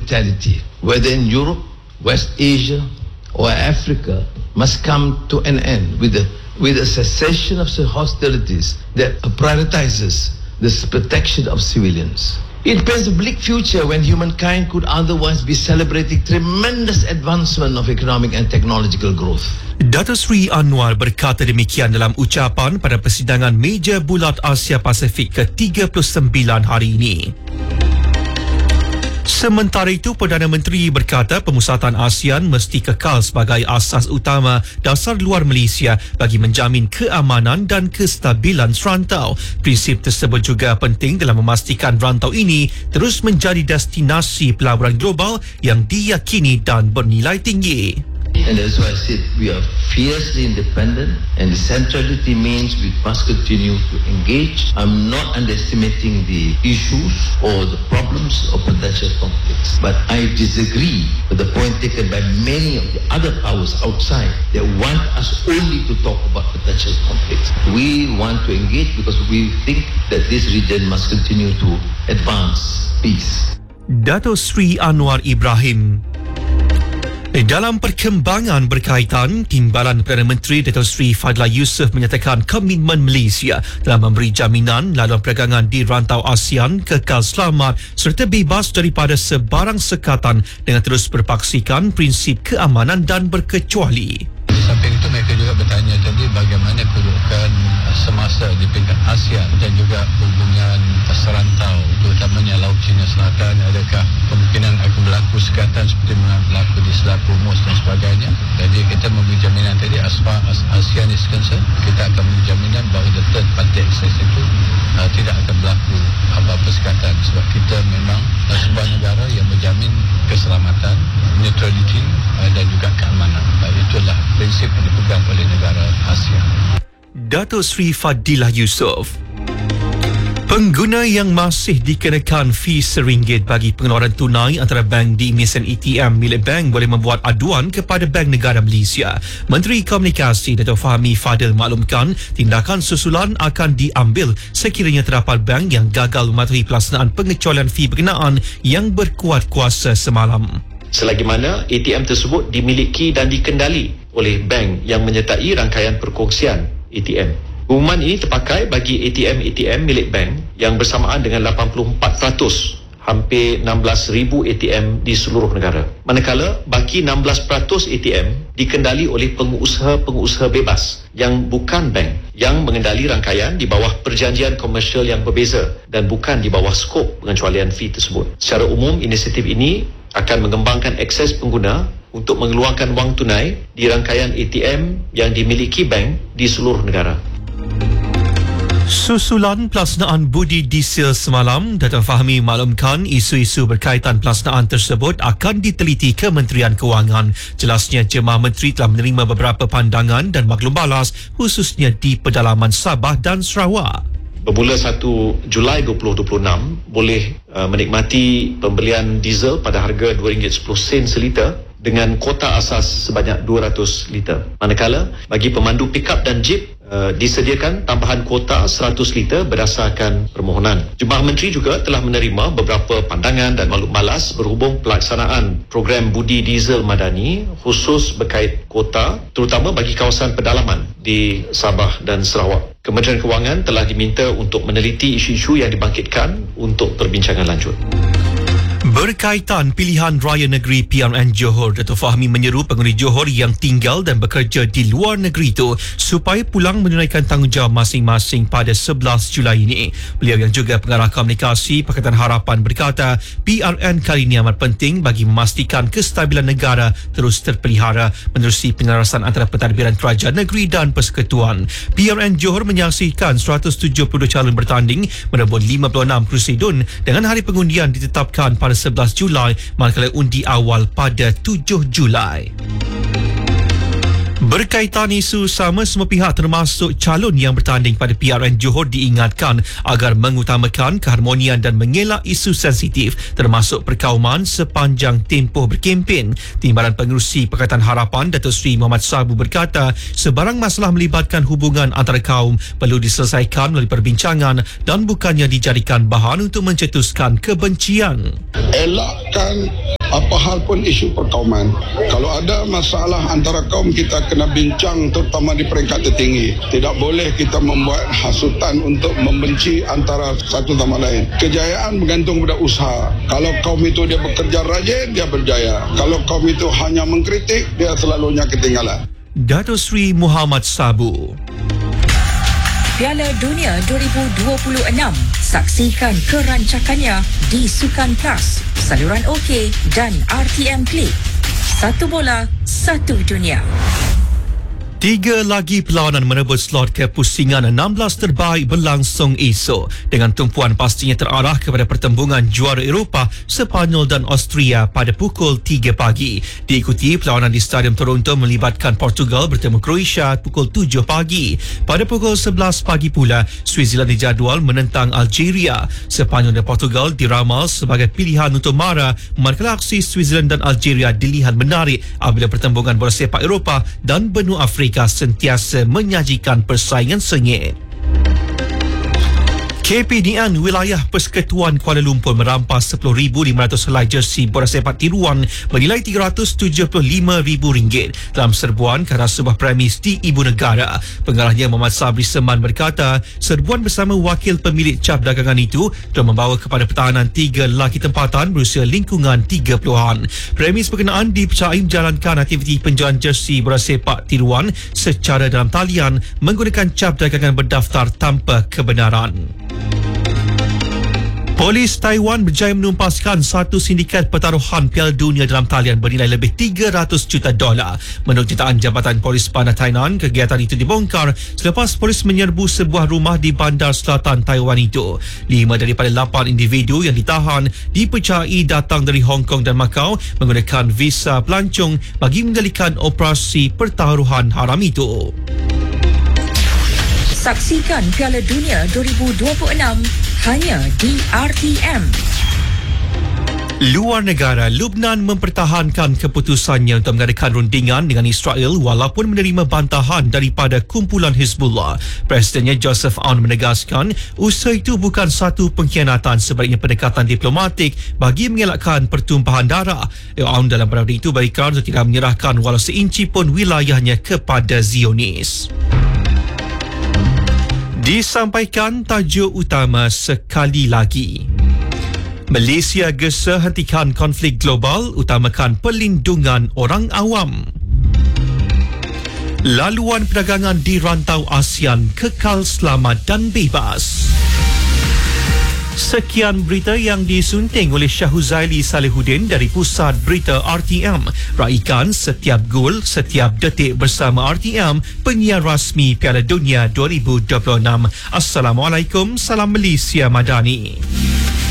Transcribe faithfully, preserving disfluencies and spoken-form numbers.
brutality, whether in Europe, West Asia, or Africa, must come to an end with a, with a cessation of hostilities that prioritizes the protection of civilians. It paints a bleak future when humankind could otherwise be celebrating tremendous advancement of economic and technological growth. Datuk Seri Anwar berkata demikian dalam ucapan pada persidangan Meja Bulat Asia Pasifik ke tiga puluh sembilan hari ini. Sementara itu, Perdana Menteri berkata pemusatan ASEAN mesti kekal sebagai asas utama dasar luar Malaysia bagi menjamin keamanan dan kestabilan serantau. Prinsip tersebut juga penting dalam memastikan rantau ini terus menjadi destinasi pelaburan global yang diyakini dan bernilai tinggi. And that's why I said we are fiercely independent, and the centrality means we must continue to engage. I'm not underestimating the issues or the problems or potential conflicts, but I disagree with the point taken by many of the other powers outside that want us only to talk about potential conflicts. We want to engage because we think that this region must continue to advance peace. Datuk Seri Anwar Ibrahim. Dalam perkembangan berkaitan, Timbalan Perdana Menteri Datuk Seri Fadlah Yusof menyatakan komitmen Malaysia dalam memberi jaminan laluan perdagangan di rantau ASEAN kekal selamat serta bebas daripada sebarang sekatan dengan terus berpaksikan prinsip keamanan dan berkecuali. Di samping itu mereka juga bertanya tadi bagaimana kedudukan semasa di peringkat ASEAN dan juga hubungan serantau terutamanya Laut Cina Selatan, adakah kemungkinan akan berlaku sekatan seperti mana berlaku di Selat Hormuz dan sebagainya. Jadi kita memberi jaminan tadi as far as ASEAN is concerned, kita akan memberi jaminan bahawa the third party access itu uh, tidak akan berlaku apa-apa sekatan sebab kita memang uh, sebuah negara yang menjamin keselamatan, neutrality uh, dan juga keamanan. Uh, itulah prinsip yang dipegang oleh negara ASEAN. Datuk Seri Fadilah Yusof. Pengguna yang masih dikenakan fee seringgit bagi pengeluaran tunai antara bank di mesin A T M milik bank boleh membuat aduan kepada Bank Negara Malaysia. Menteri Komunikasi Datuk Fahmi Fadil maklumkan tindakan susulan akan diambil sekiranya terdapat bank yang gagal mematuhi pelaksanaan pengecualian fee berkenaan yang berkuat kuasa semalam. Selagi mana A T M tersebut dimiliki dan dikendali oleh bank yang menyertai rangkaian perkongsian A T M. Pengumuman ini terpakai bagi A T M-A T M milik bank yang bersamaan dengan lapan puluh empat peratus hampir enam belas ribu A T M di seluruh negara. Manakala baki enam belas peratus A T M dikendali oleh pengusaha-pengusaha bebas yang bukan bank yang mengendali rangkaian di bawah perjanjian komersial yang berbeza dan bukan di bawah skop pengecualian fee tersebut. Secara umum, inisiatif ini akan mengembangkan akses pengguna untuk mengeluarkan wang tunai di rangkaian A T M yang dimiliki bank di seluruh negara. Susulan pelaksanaan budi diesel semalam, Datuk Fahmi maklumkan isu-isu berkaitan pelaksanaan tersebut akan diteliti Kementerian Kewangan. Jelasnya Jemaah Menteri telah menerima beberapa pandangan dan maklum balas khususnya di pedalaman Sabah dan Sarawak. Bermula satu Julai dua ribu dua puluh enam boleh uh, menikmati pembelian diesel pada harga dua ringgit sepuluh sen seliter dengan kota asas sebanyak dua ratus liter. Manakala bagi pemandu pikap dan jeep uh, disediakan tambahan kuota seratus liter berdasarkan permohonan. Jemaah Menteri juga telah menerima beberapa pandangan dan maklum balas berhubung pelaksanaan program budi diesel madani khusus berkait kuota terutama bagi kawasan pedalaman di Sabah dan Sarawak. Kementerian Kewangan telah diminta untuk meneliti isu-isu yang dibangkitkan untuk perbincangan lanjut. Berkaitan pilihan raya negeri P R N Johor, Datuk Fahmi menyeru penghuni Johor yang tinggal dan bekerja di luar negeri itu supaya pulang menunaikan tanggungjawab masing-masing pada sebelas Julai ini. Beliau yang juga pengarah komunikasi Pakatan Harapan berkata P R N kali ini amat penting bagi memastikan kestabilan negara terus terpelihara menerusi penyelarasan antara pentadbiran kerajaan negeri dan persekutuan. P R N Johor menyaksikan seratus tujuh puluh dua calon bertanding merebut lima puluh enam kerusi dun dengan hari pengundian ditetapkan pada sebelas Julai manakala undi awal pada tujuh Julai. Berkaitan isu sama, semua pihak termasuk calon yang bertanding pada P R N Johor diingatkan agar mengutamakan keharmonian dan mengelak isu sensitif termasuk perkauman sepanjang tempoh berkempen. Timbalan Pengerusi Pakatan Harapan Datuk Seri Muhammad Sabu berkata sebarang masalah melibatkan hubungan antara kaum perlu diselesaikan melalui perbincangan dan bukannya dijadikan bahan untuk mencetuskan kebencian. Elakkan apa hal pun isu perkauman. Kalau ada masalah antara kaum, kita kena bincang terutama di peringkat tertinggi. Tidak boleh kita membuat hasutan untuk membenci antara satu sama lain. Kejayaan bergantung pada usaha. Kalau kaum itu dia bekerja rajin, dia berjaya. Kalau kaum itu hanya mengkritik, dia selalunya ketinggalan. Dato' Sri Muhammad Sabu. Piala Dunia dua ribu dua puluh enam. Saksikan kerancakannya di Sukan Plus, saluran OK dan R T M Klik. Satu bola, satu dunia. Tiga lagi perlawanan merebut slot kepusingan enam belas terbaik berlangsung esok dengan tumpuan pastinya terarah kepada pertembungan juara Eropah Sepanyol dan Austria pada pukul tiga pagi. Diikuti perlawanan di Stadium Toronto melibatkan Portugal bertemu Croatia pukul tujuh pagi. Pada pukul sebelas pagi pula, Switzerland dijadual menentang Algeria. Sepanyol dan Portugal diramal sebagai pilihan untuk mara, manakala aksi Switzerland dan Algeria dilihat menarik apabila pertembungan bola sepak Eropah dan benua Afrika sentiasa menyajikan persaingan sengit. K P D N Wilayah Persekutuan Kuala Lumpur merampas sepuluh ribu lima ratus helai jersey bola sepak tiruan bernilai tiga ratus tujuh puluh lima ribu ringgit dalam serbuan ke arah sebuah premis di Ibu Negara. Pengarahnya Muhammad Sabri Seman berkata, serbuan bersama wakil pemilik cap dagangan itu telah membawa kepada pertahanan tiga lelaki tempatan berusia lingkungan tiga puluhan. Premis berkenaan dipercayai menjalankan aktiviti penjualan jersey bola sepak tiruan secara dalam talian menggunakan cap dagangan berdaftar tanpa kebenaran. Polis Taiwan berjaya menumpaskan satu sindikat pertaruhan Piala Dunia dalam talian bernilai lebih tiga ratus juta dolar. Menurut jutaan Jabatan Polis Bandar Tainan, kegiatan itu dibongkar selepas polis menyerbu sebuah rumah di bandar selatan Taiwan itu. Lima daripada lapan individu yang ditahan dipercayai datang dari Hong Kong dan Macau menggunakan visa pelancong bagi mengendalikan operasi pertaruhan haram itu. Saksikan Piala Dunia dua ribu dua puluh enam hanya di R T M. Luar negara, Lubnan mempertahankan keputusannya untuk mengadakan rundingan dengan Israel walaupun menerima bantahan daripada kumpulan Hizbullah. Presidennya Joseph Aoun menegaskan usaha itu bukan satu pengkhianatan, sebaliknya pendekatan diplomatik bagi mengelakkan pertumpahan darah. Aoun dalam pada itu berikrar untuk tidak menyerahkan walau seinci pun wilayahnya kepada Zionis. Disampaikan tajuk utama sekali lagi. Malaysia gesa hentikan konflik global, utamakan perlindungan orang awam. Laluan perdagangan di rantau ASEAN kekal selamat dan bebas. Sekian berita yang disunting oleh Syahuzaili Salihuddin dari Pusat Berita R T M. Raikan setiap gol, setiap detik bersama R T M, penyiar rasmi Piala Dunia dua ribu dua puluh enam. Assalamualaikum, salam Malaysia Madani.